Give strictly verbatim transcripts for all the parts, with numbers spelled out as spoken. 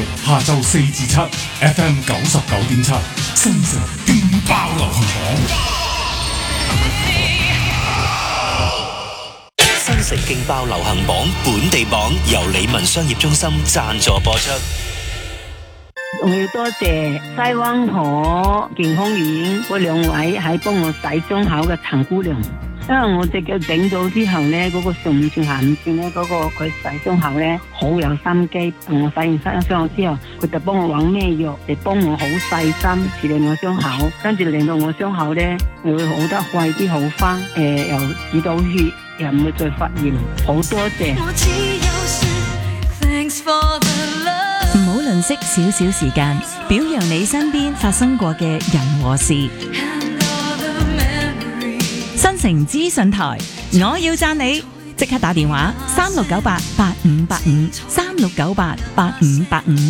下晝四至七 F M 九十九點七，新城勁爆流行榜。 新城勁爆流行榜本地榜由理文商業中心贊助播出。 我要多謝西灣河健康院嗰兩位喺幫我洗傷口嘅陳姑娘，因為我隻腳整到之後咧，嗰、那個上五寸下五寸咧，嗰、那個佢洗傷口咧好有心機，同我洗完傷口之後，佢就幫我揾咩藥嚟幫我好細心處理我傷口，跟住令到我傷口咧會好得快啲好翻，誒、呃、又止到血，又唔會再發炎，好多謝。 唔好吝嗇少少時間，表揚你身邊發生過嘅人和事。新城資訊台，我要讚你，即刻打電話三六九八八五八五三六九八八五八五。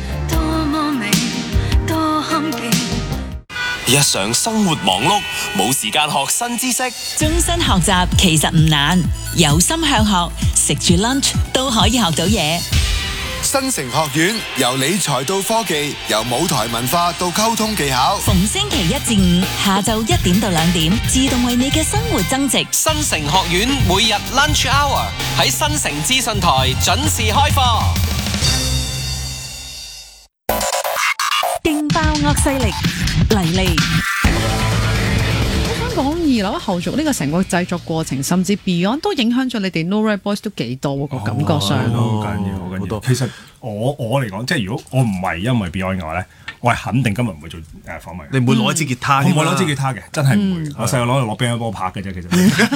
日常生活忙碌，冇時間學新知識。 終身學習其實唔難，有心向學，食住 lunch 都可以學到嘢。 新城學院由理財到科技，由舞台文化到溝通技巧， 逢星期一至五下晝一點到兩點，自動為你嘅生活增值。 新城學院每日 lunch hour 喺新城資訊台準時開課。 勁爆惡勢力嚟嚟。 講二樓後續呢個成個製作過程，甚至 Beyond 都影響咗你哋 No Red Boys 都幾多個感覺上。 好緊要，好緊要。其實我我嚟講，即係如果我唔係因為 Beyond 嘅話咧，我係肯定今日唔會做誒訪問。 你唔會攞一支吉他？ 我唔會攞支吉他嘅，真係唔會。我細個攞嚟攞乒乓波拍嘅啫，其實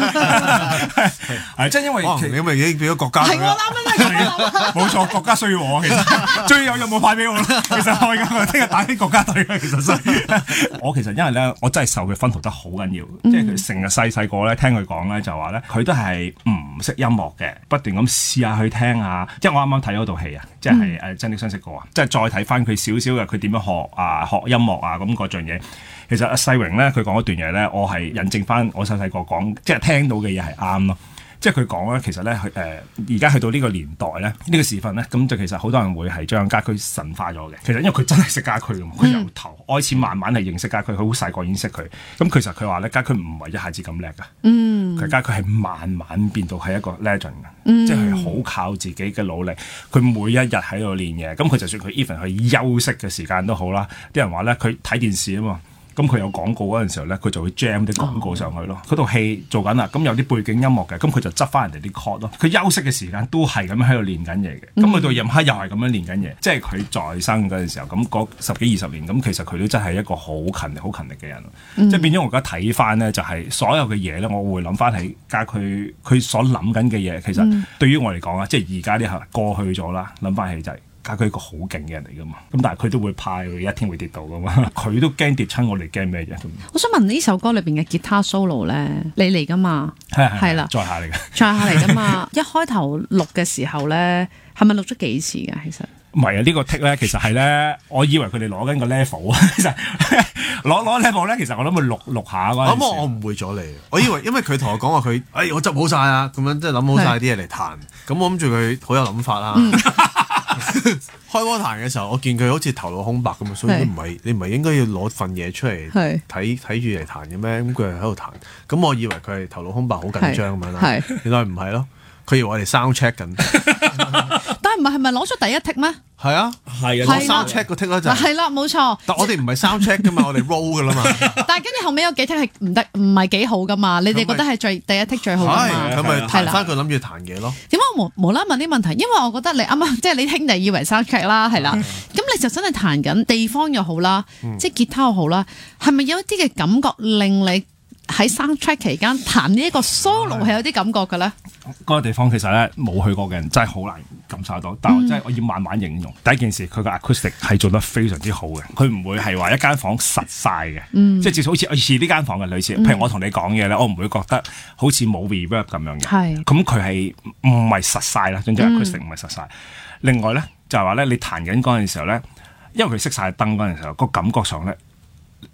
係即係因為你咪已經變咗國家隊啦。 冇錯，國家需要我，其實最有任務派俾我咯。其實我而家聽日打啲國家隊嘅，其實所以我其實因為咧，我真係受佢薰陶得好緊要，即係佢成日細細個咧聽佢講咧就話咧，佢都係唔識音樂嘅，不斷咁試下去聽下。即係我啱啱睇咗套戲啊，即係誒真的相識過啊，即係再睇翻佢少少嘅佢點樣學啊學音樂啊咁嗰樣嘢。其實阿世榮咧佢講一段嘢咧，我係引證翻我細細個講，即係聽到嘅嘢係啱咯。即係佢講咧，其實咧，佢誒而家去到呢個年代咧，呢、呢個時分咧，咁就其實好多人會係將家駒神化咗嘅。其實因為佢真係識家駒㗎嘛，佢由頭開始慢慢係認識家駒，佢好細個已經識佢。咁其實佢話咧，家駒唔係一下子咁叻㗎，嗯，佢家駒係慢慢變到係一個 legend 嘅，嗯、即係好靠自己嘅努力。佢每一日喺度練嘢，咁佢就算佢 even 去休息嘅時間都好啦。啲人話咧，佢睇電視啊嘛。咁佢有廣告嗰陣時候咧，佢就會 jam 啲廣告上去咯。嗰套、oh. 戲做緊啦，咁有啲背景音樂嘅，咁佢就執翻人哋啲 chord 咯。佢休息嘅時間都係咁樣喺度練緊嘢嘅。咁去、mm. 到夜晚又係咁樣練緊嘢，即係佢在生嗰陣時候，咁嗰十幾二十年，咁其實佢都真係一個好勤力、好勤力嘅人。Mm. 即係變咗我而家睇翻咧，就係、是、所有嘅嘢咧，我會諗翻起家佢佢所諗緊嘅嘢，其實對於我嚟講啊，即係而家呢下過去咗啦，諗翻起就係、是。家駒一個好勁嘅人嚟噶嘛，咁但係佢都會怕佢一天會跌到噶嘛，佢都驚跌親，我哋驚咩啫？ 我想問呢首歌裏邊嘅吉他 solo 咧，你嚟噶嘛？係係啦， 再下嚟嘅， 再下嚟噶嘛？一開頭錄嘅時候咧，係咪錄咗幾次噶？其實唔係啊，呢、呢個 take 咧，其實係咧，我以為佢哋攞緊個 level 啊，其實攞攞 level 咧，其實我諗佢錄錄下嗰陣時。 咁我誤會咗你，我以為因為佢同我講話佢，哎我執好晒啊，咁樣即係諗好晒啲嘢嚟彈，咁是我諗住佢好有諗法啦。嗯開波彈嘅時候，我見佢好似頭腦空白咁啊，所以唔係你唔係應該要攞份嘢出嚟睇睇住嚟彈嘅咩？咁佢係喺度彈，咁我以為佢係頭腦空白，好緊張咁樣啦。原來唔係咯，佢以為我哋 sound check 緊。 但係唔係係咪攞咗第一剔咩？ 係啊，係啊，攞 sound check 個剔咧就係啦， 冇錯。 但我哋唔係 sound check 噶嘛，我哋 roll 噶啦嘛。但係跟住後尾有幾剔係唔得，唔係幾好噶嘛？你哋覺得係最第一剔最好噶嘛？ 係，佢咪彈翻佢諗住彈嘢咯。點解我無無啦問啲問題？因為我覺得你啱啱即係你兄弟以為 sound check 啦，係啦。咁你就真係彈緊地方又好啦，即係吉他又好啦，係咪有一啲嘅感覺令你喺 sound check 期間彈呢一個 solo 係有啲感覺嘅咧？ 嗰個地方其實咧冇去過嘅人真係好難感受到，但係真係我要慢慢形容。嗯、第一件事，佢個 acoustic 係做得非常之好嘅，佢唔會係話一間房實晒嘅，嗯、即係至少好似似呢間房嘅類似。譬如我同你講嘢咧，我唔會覺得好似冇 reverb 咁樣嘅。係咁佢係唔係實晒啦，總之 acoustic 唔係實晒。嗯、另外咧就係話咧，你彈緊嗰陣時候咧，因為佢熄晒燈嗰陣時候，個感覺上咧。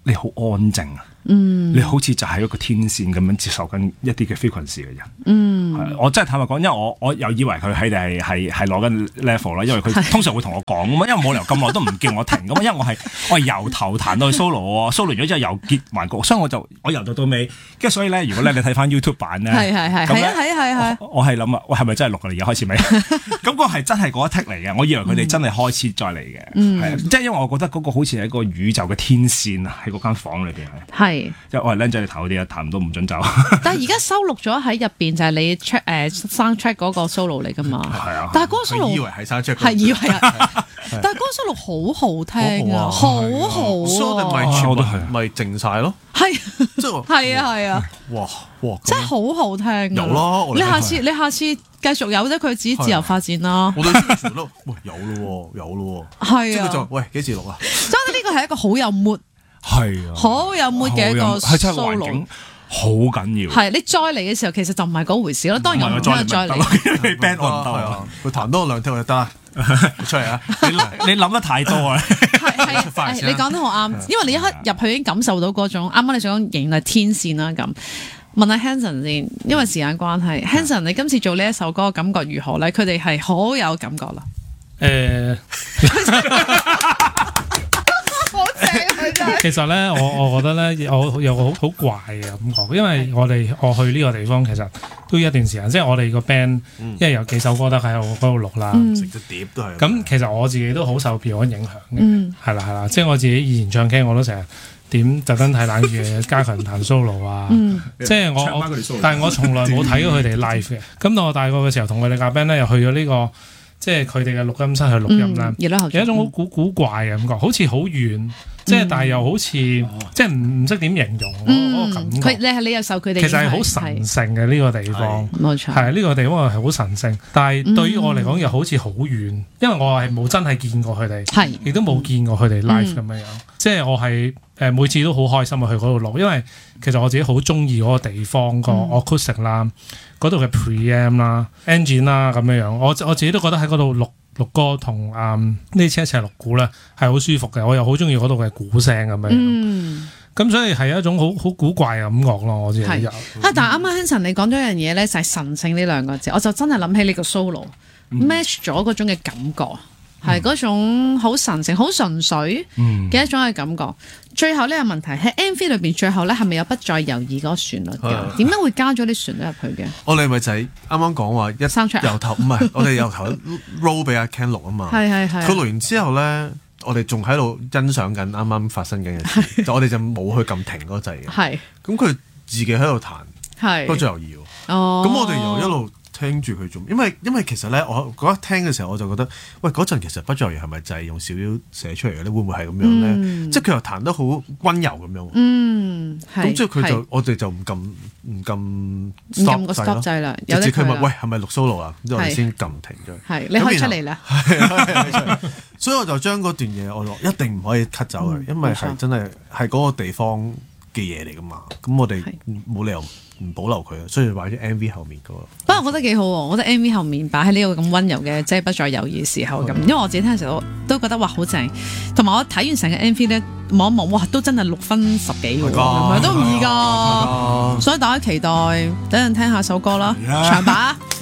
你好安靜啊。嗯，你好似就係一個天線咁樣接受緊一啲嘅 frequency 嘅人。嗯，係我真係坦白講，因為我我又以為佢喺係係係攞緊 level 啦，因為佢通常會同我講咁嘛，因為冇理由咁耐都唔叫我停咁嘛，因為我係我係由頭彈到去 solo 喎，solo 完咗之後又結埋局，所以我就我由頭到尾，跟住所以咧，如果咧你睇翻 YouTube 版咧， 係係係係啊係係係， 我係諗啊，喂係咪真係錄㗎？而家開始未？咁個係真係嗰一剔嚟嘅，我以為佢哋真係開始再嚟嘅，係即係因為我覺得嗰個好似係一個宇宙嘅天線啊，喺嗰間房裏邊係， 係即係我係僆仔你頭啲啊，彈唔到唔准走。 但係而家收錄咗喺入邊就係你 track 誒 soundtrack 嗰個 solo 嚟㗎嘛，係啊，但係嗰個 solo 以為係 soundtrack， 係以為啊，但係嗰個 solo 好好聽啊，好好 ，solo 啊， 咪全部咪靜晒咯， 係即係係啊係啊， 哇哇， 真係好好聽㗎， 有啦， 你下次你下次繼續有得佢自己自由發展啦。 我哋全部都喂有咯喎，有咯喎， 係啊， 即係佢就喂幾時錄啊？ 所以呢個係一個好有 mood， 係啊， 好有 mood 嘅一個 solo， 好緊要。 係你再嚟嘅時候，其實就唔係嗰回事咯。當然我唔想再嚟， 你 band 我唔得啊， 佢彈多兩條就得啦，出嚟啊！ 你你諗得太多啊！ 係係，你講得好啱，因為你一刻入去已經感受到嗰種啱啱你想講形係天線啦咁。問下 Hanson 先，因為時間關係，Hanson 你今次做呢一首歌感覺如何咧？佢哋係好有感覺啦。 誒， 好正佢真係。 其實咧，我我覺得咧，有有個好好怪嘅感覺，因為我哋我去呢個地方其實都一段時間，即係我哋個 band，因為有幾首歌都喺我嗰度錄啦， 食隻碟都係。 咁其實我自己都好受 Beyond 影響嘅，係啦係啦，即係我自己以前唱 K 我都成日點特登睇冷住嘅加強彈 solo 啊，即係我但係我從來冇睇過佢哋 live 嘅。咁當我大個嘅時候，同佢哋夾 band 咧，又去咗呢個即係佢哋嘅錄音室去錄音啦，有一種好古古怪嘅感覺，好似好遠。即係，但係又好似，即係唔唔識點形容嗰個感覺。 佢你係你又受佢哋， 其實係好神聖嘅呢個地方， 冇錯。 係呢個地方係好神聖，但係對於我嚟講又好似好遠，因為我係冇真係見過佢哋，係亦都冇見過佢哋 live 咁樣樣。即係我係誒每次都好開心去嗰度錄，因為其實我自己好中意嗰個地方個 acoustic 啦，嗰度嘅 preamp 啦、engine 啦咁樣樣。我我自己都覺得喺嗰度錄。錄歌同誒呢次一齊錄鼓咧係好舒服嘅，我又好中意嗰度嘅鼓聲咁樣，咁、嗯、所以係一種好好古怪嘅感覺咯。我自己有啊， 但係啱啱 Hanson 你講咗一樣嘢咧，就係神聖呢兩個字，我就真係諗起呢個 solo、嗯、match 咗嗰種嘅感覺，係嗰、嗯、種好神聖、好純粹嘅一種嘅感覺。嗯、最後呢個問題喺 M V 裏邊，最後咧係咪有不再猶豫嗰個旋律嘅？點解會加咗啲旋律入去嘅？ 我哋咪就係啱啱講話一由頭唔係，我哋由頭 roll 俾阿 Ken 錄啊嘛。係係係。佢錄完之後咧，我哋仲喺度欣賞緊啱啱發生緊嘅事，就我哋就冇去撳停嗰掣嘅。係。咁佢自己喺度彈，係不再猶豫。哦。咁我哋又一路聽住佢做，因為因為其實咧，我嗰一聽嘅時候我就覺得，喂嗰陣其實不再猶豫係咪就係用小妖寫出嚟嘅咧？會唔會係咁樣咧？嗯、即係佢又彈得好溫柔咁樣。嗯，咁即係佢就我哋就唔撳唔撳 stop 掣掣啦。直至佢問喂係咪錄 solo 啊？之後我哋先撳停咗。係你可以出嚟啦。所以我就將嗰段嘢我話一定唔可以 cut 走佢，嗯、因為係真係係嗰個地方嘅嘢嚟噶嘛。咁我哋冇理由唔保留佢，所以擺咗 M V 後面嗰個。不過我覺得幾好喎，我覺得 M V 後面擺喺呢個咁溫柔嘅，即係不再猶豫時候咁。因為我自己聽嘅時候都覺得哇好正，同埋我睇完成個 M V 咧望一望，哇都真係六分十幾喎，都唔易㗎。所以大家期待等陣聽下首歌啦，長把。